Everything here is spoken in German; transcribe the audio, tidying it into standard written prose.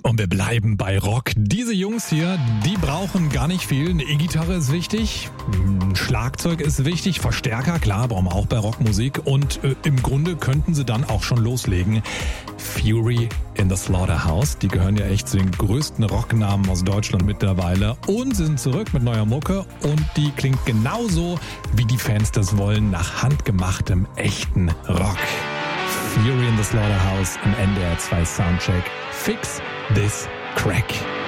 Und wir bleiben bei Rock. Diese Jungs hier, die brauchen gar nicht viel. Eine E-Gitarre ist wichtig, ein Schlagzeug ist wichtig, Verstärker, klar, brauchen wir auch bei Rockmusik. Und im Grunde könnten sie dann auch schon loslegen. Fury in the Slaughterhouse, die gehören ja echt zu den größten Rocknamen aus Deutschland mittlerweile. Und sie sind zurück mit neuer Mucke und die klingt genauso, wie die Fans das wollen, nach handgemachtem, echten Rock. Fury in the Slaughterhouse im NDR 2 Soundcheck. Fix this crack.